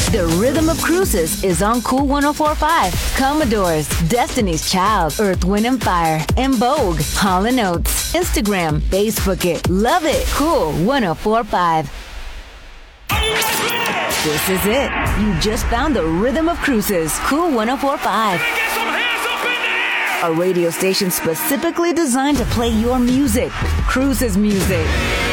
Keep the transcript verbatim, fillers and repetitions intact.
The Rhythm of Cruises is on Cool ten forty-five. Commodores, Destiny's Child, Earth, Wind and Fire, and Vogue, Hall and Oates. Instagram, Facebook it, love it. Cool ten forty-five. This is it. You just found the Rhythm of Cruises. Cool ten forty-five. A radio station specifically designed to play your music. Cruises music.